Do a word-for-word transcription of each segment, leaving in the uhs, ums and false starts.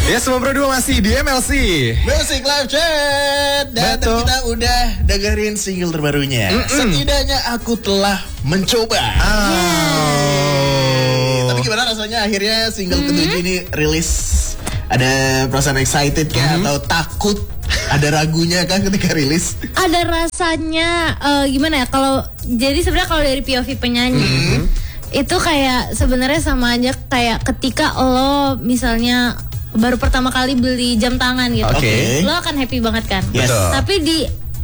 Ya, semua berdua masih di M L C Music Live Chat. Dan Betul. kita udah dengerin single terbarunya. Mm-mm. Setidaknya aku telah mencoba. oh. Tapi gimana rasanya akhirnya single mm-hmm. ketujuh ini rilis? Ada perasaan excited kah mm-hmm. atau takut? Ada ragunya kan ketika rilis? Ada rasanya uh, gimana ya? Kalau jadi sebenarnya kalau dari P O V penyanyi mm-hmm. itu kayak sebenarnya sama aja kayak ketika lo misalnya baru pertama kali beli jam tangan gitu, okay. lo akan happy banget kan. Yes. Tapi di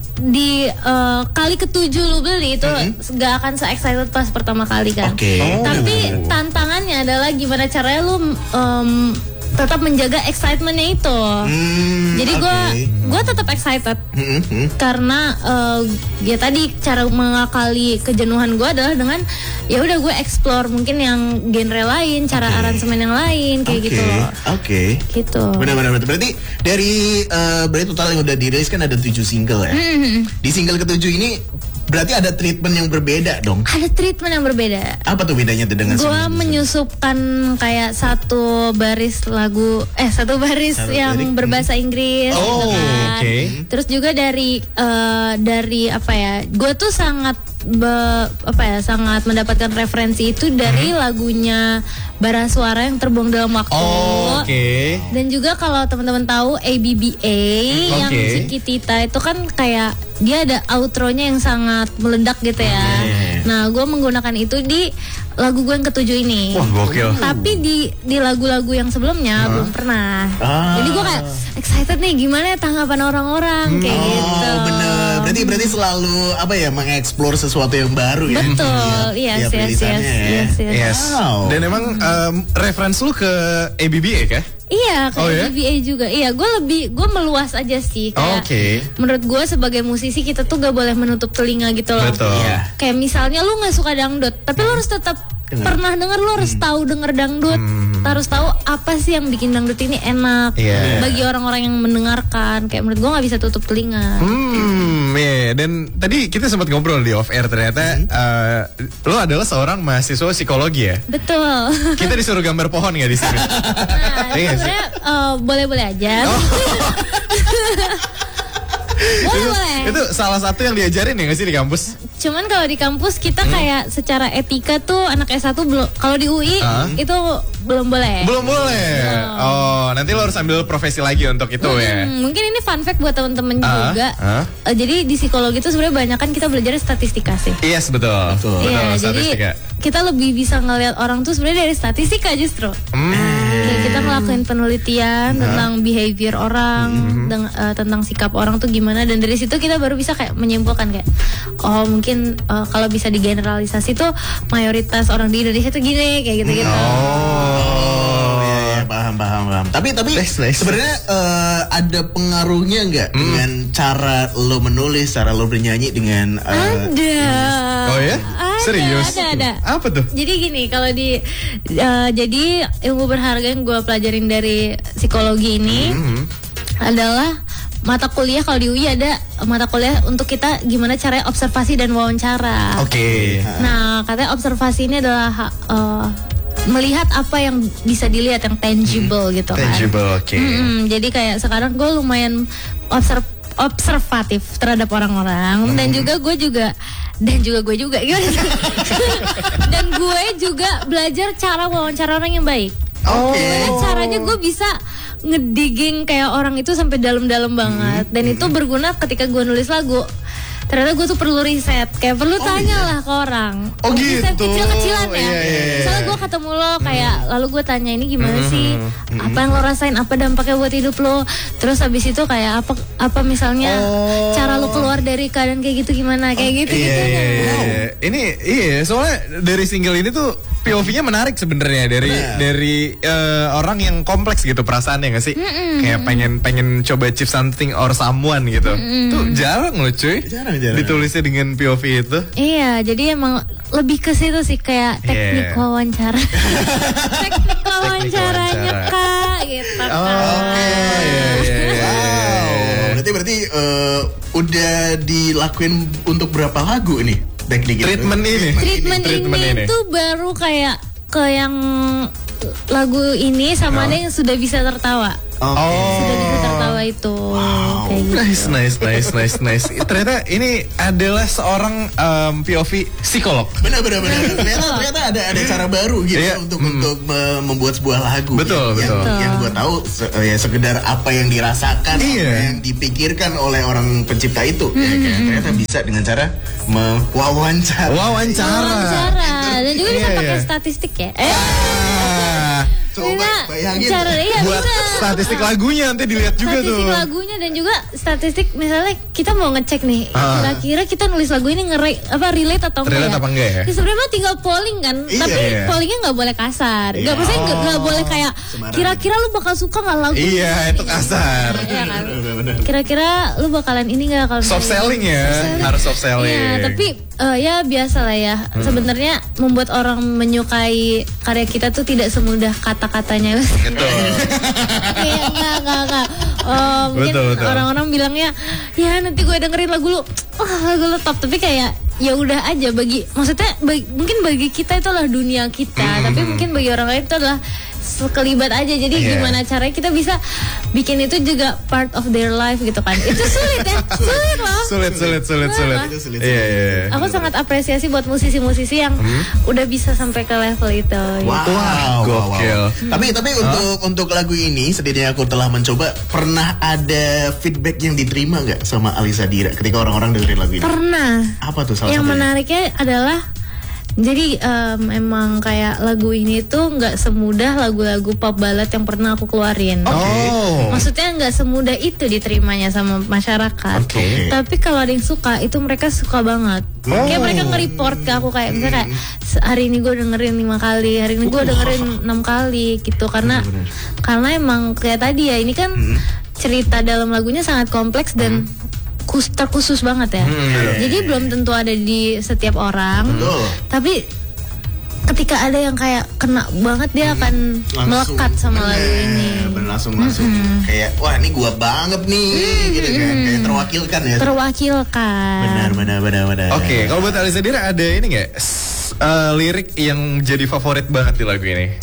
di uh, kali ketujuh lo beli itu mm-hmm. gak akan se-excited pas pertama kali kan. Okay. Oh. Tapi tantangannya adalah gimana caranya lo um, tetap menjaga excitementnya itu. Hmm, Jadi gue okay. gue tetap excited mm-hmm. karena uh, ya tadi cara mengakali kejenuhan gue adalah dengan ya udah gue explore mungkin yang genre lain, cara okay. aransemen yang lain kayak okay. gitu loh. Oke. Okay. Gitu. Benar-benar berarti dari uh, berarti total yang udah dirilis kan ada tujuh single ya. Mm-hmm. Di single ketujuh ini berarti ada treatment yang berbeda dong. Ada treatment yang berbeda. Apa tuh bedanya tuh dengan gua menyusupkan kayak satu baris lagu eh satu baris satu yang lirik. berbahasa Inggris oh, gitu kan. Okay. Terus juga dari uh, dari apa ya? Gua tuh sangat be, apa ya? sangat mendapatkan referensi itu dari hmm. lagunya Bara Suara yang Terbuang Dalam Waktu. Oh, oke. Okay. Dan juga kalau teman-teman tahu A B B A okay. yang Chiquitita itu kan kayak dia ada outronya yang sangat meledak gitu ya. Okay. Nah, gue menggunakan itu di lagu gue yang ketujuh ini. Wah, gokil. Tapi di di lagu-lagu yang sebelumnya huh? belum pernah. Ah. Jadi gue kayak excited nih gimana ya tanggapan orang-orang kayak oh, gitu. Oh, bener. Berarti berarti selalu apa ya mengeksplor sesuatu yang baru ya. Betul. Iya, yes, yes, yes, yes, yes. yes. Wow. Dan emang um, reference lu ke A B B A kah? Iya, kayak oh, ya? A B B A juga. Iya, gue lebih, gue meluas aja sih. Kayak, oh, Oke. Okay. Menurut gue sebagai musisi kita tuh gak boleh menutup telinga gitu loh. Betul. Yeah. Kayak misalnya lu nggak suka dangdut, tapi lu harus tetap Dengar. pernah denger, lu harus hmm. tahu denger dangdut, hmm. harus tahu apa sih yang bikin dangdut ini enak yeah. bagi orang-orang yang mendengarkan. Kayak menurut gue nggak bisa tutup telinga. Hmm, ya. Yeah. Dan tadi kita sempat ngobrol di off air ternyata hmm. uh, lu adalah seorang mahasiswa psikologi ya. Betul. Kita disuruh gambar pohon nggak di sini? Nah, sebenarnya uh, boleh-boleh aja. Oh. Boleh, itu, boleh. Itu salah satu yang diajarin ya nggak sih di kampus? Cuman kalau di kampus kita hmm. kayak secara etika tuh anak S satu belum, kalau di U I uh? itu belum boleh. Belum boleh. Oh. oh, nanti lo harus ambil profesi lagi untuk itu hmm, ya. Mungkin ini fun fact buat temen-temen uh? juga. Uh? Uh, jadi di psikologi itu sebenarnya banyak kan kita belajar statistika sih. Yes, betul. Betul. Iya, betul jadi kita lebih bisa ngelihat orang tuh sebenarnya dari statistika justru. Hmm. Jadi kita ngelakuin penelitian uh? tentang behavior orang, hmm. deng, uh, tentang sikap orang tuh gimana, dan dari situ kita baru bisa kayak menyimpulkan kayak oh mungkin uh, kalau bisa digeneralisasi tuh mayoritas orang di Indonesia tuh gini kayak gitu-gitu. Oh, ya, ya paham paham paham. Tapi tapi sebenarnya uh, ada pengaruhnya nggak hmm. dengan cara lo menulis, cara lo bernyanyi dengan uh, ada. Oh ya? Ada, serius? Ada ada. Apa tuh? Jadi gini, kalau di uh, jadi ilmu berharga yang gue pelajarin dari psikologi ini hmm. adalah mata kuliah. Kalau di U I ada mata kuliah untuk kita gimana caranya observasi dan wawancara. Oke. Okay. Nah, katanya observasi ini adalah uh, melihat apa yang bisa dilihat, yang tangible hmm. gitu kan. Tangible, oke. Okay. Hmm, jadi kayak sekarang gue lumayan observ observatif terhadap orang-orang hmm. dan juga gue juga dan juga gue juga dan gue juga belajar cara wawancara orang yang baik. Oh. Gimana caranya gue bisa ngedigging kayak orang itu sampai dalam-dalam banget. Dan itu berguna ketika gue nulis lagu. Ternyata gue tuh perlu riset, kayak perlu oh, tanya iya. lah ke orang. Oh gitu. Riset kecil-kecilan ya. Iya, iya, iya. Misalnya gue ketemu lo kayak, hmm. lalu gue tanya ini gimana hmm. sih? Hmm. Apa yang lo rasain? Apa dampaknya buat hidup lo? Terus habis itu kayak apa? Apa misalnya oh. cara lo keluar dari keadaan kayak gitu gimana? Kayak gitu oh, gitu. Iya, iya, Wow. iya. Ini iya, soalnya dari single ini tuh P O V-nya menarik sebenarnya dari yeah. dari uh, orang yang kompleks gitu perasaannya nggak sih? Mm-mm. Kayak pengen pengen coba achieve something or someone gitu. Mm-mm. Tuh jarang loh cuy. Jarang jarang. Ditulisnya dengan P O V itu. Iya, jadi emang lebih ke situ sih kayak teknik yeah. wawancara. teknik wawancaranya Kak gitu. Oh, oke. Okay. Yeah, yeah, wow. Berarti berarti uh, udah dilakuin untuk berapa lagu ini? Teknik treatment ini treatment, treatment ini, ini tuh baru kayak ke yang lagu ini sama ada yang sudah bisa tertawa. Oh. Sudah bisa tertawa itu. Wow. Kayak gitu. Nice, nice, nice, nice, nice. Ternyata ini adalah seorang um, P O V psikolog. Benar, benar, benar. Ternyata, ternyata ada ada cara baru gitu Iya. untuk Hmm. untuk me- membuat sebuah lagu. Betul, yang, betul. Yang, yang gue tahu se- ya sekedar apa yang dirasakan, Iya. apa yang dipikirkan oleh orang pencipta itu. Ya, kan? Ternyata bisa dengan cara mewawancara. Wawancara. Wawancara dan juga bisa Iya, pakai iya. statistik ya. Eh, Ah, Coba Bisa bayangin. cara iya buat bisa. statistik lagunya nanti dilihat juga Statistik tuh. lagunya dan juga statistik misalnya kita mau ngecek nih Ah. kira-kira kita nulis lagu ini ngere apa relate atau enggak Relate ya? apa enggak ya? Sebenarnya tinggal polling kan, Iya, tapi iya. pollingnya nggak boleh kasar, nggak Iya. maksudnya nggak nggak Oh. boleh kayak Sembarangan. kira-kira lu bakal suka nggak lagu Iya, itu kasar. Iya kan? Benar, benar. Kira-kira lu bakalan ini nggak kalau Soft selling ya, harus soft selling. Iya, tapi eh, ya biasa lah ya. Hmm. Sebenarnya membuat orang menyukai karya kita tuh tidak semudah kata-katanya. Betul. Iya, enggak, enggak, enggak. Oh, mungkin Betul, betul. orang-orang bilangnya, ya nanti gue dengerin lagu lu, wah lagu lu top. Tapi kayak ya udah aja bagi, maksudnya bagi, mungkin bagi kita itu lah dunia kita, tapi mungkin bagi orang lain itu adalah sekelibat aja. Jadi Iya. gimana caranya kita bisa bikin itu juga part of their life gitu kan? Itu sulit ya, sulit loh. Sulit, sulit, sulit, sulit. Itu sulit, Iya, sulit. iya. Aku sangat apresiasi buat musisi-musisi yang udah bisa sampai ke level itu. Wow, gitu. wow, gokil. wow. Tapi tapi untuk untuk lagu ini setidaknya aku telah mencoba. Pernah ada feedback yang diterima nggak sama Alisa Dira ketika orang-orang dengerin lagu ini? Pernah. Apa tuh salah Yang satunya? menariknya adalah jadi em, emang kayak lagu ini tuh nggak semudah lagu-lagu pop ballad yang pernah aku keluarin. Oh. Maksudnya nggak semudah itu diterimanya sama masyarakat. Oke. Tapi kalau ada yang suka itu mereka suka banget. Oh. Kayak mereka nge-report ke aku kayak misalnya kayak "Se- hari ini gue dengerin lima kali, hari ini gue dengerin enam kali gitu karena karena emang kayak tadi ya ini kan cerita dalam lagunya sangat kompleks dan kus- terkhusus banget ya. Hmm. Jadi belum tentu ada di setiap orang. Betul. Tapi ketika ada yang kayak kena banget dia akan melekat sama lagu ini. bener, langsung langsung kayak wah ini gua banget nih gitu kan, kayak terwakilkan ya. Terwakilkan. Benar benar benar benar. Oke, kalau buat Alisa Dira ada ini nggak S- eh, lirik yang jadi favorit banget di lagu ini?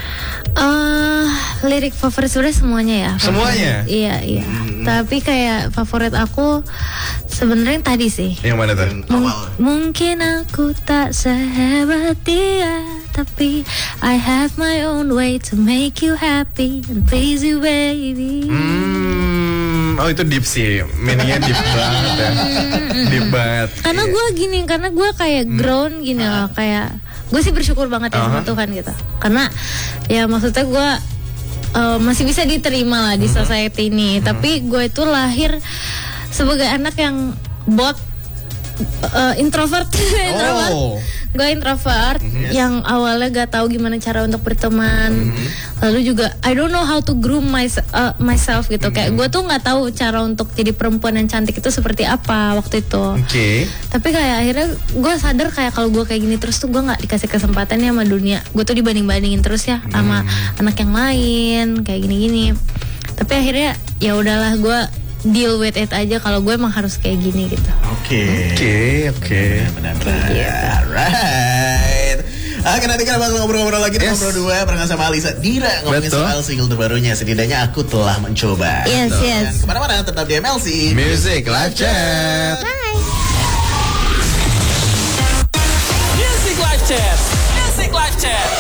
Eh, lirik favorit sebenarnya semuanya ya. Favorit. Semuanya? Iya iya. Tapi kayak favorit aku sebenarnya yang tadi sih. Yang mana tuh? Yang Mung- awal. mungkin aku tak sehebat dia, tapi I have my own way to make you happy and please you baby. Hmm, oh itu deep sih, meaningnya deep banget ya, deep banget. Karena gue gini, karena gue kayak grown gini loh, kayak gue sih bersyukur banget ya sama Aha. Tuhan gitu. Karena ya maksudnya gue uh, masih bisa diterima lah di society ini. Tapi gue itu lahir sebagai anak yang bot uh, introvert, introvert. Oh. Gue introvert yang awalnya gak tahu gimana cara untuk berteman. Lalu juga I don't know how to groom my, uh, myself gitu. Kayak gue tuh nggak tahu cara untuk jadi perempuan yang cantik itu seperti apa waktu itu. Oke. Tapi kayak akhirnya gue sadar kayak kalau gue kayak gini terus tuh gue nggak dikasih kesempatannya sama dunia. Gue tuh dibanding bandingin terus ya sama anak yang lain kayak gini-gini. Tapi akhirnya ya udahlah gue deal with it aja kalau gue emang harus kayak gini gitu. Oke. Oke, oke. Benar benar. Alright. Oke, nanti kita bakal ngobrol-ngobrol lagi di Yes. Ngobrol dua barengan sama Alisa Dira ngomongin Betul. soal single terbarunya. Setidaknya aku telah mencoba. Yes, Tuh. yes. Dan kemana-mana tetap di M L C. Music Live Chat. Bye. Music Live Chat. Music Live Chat.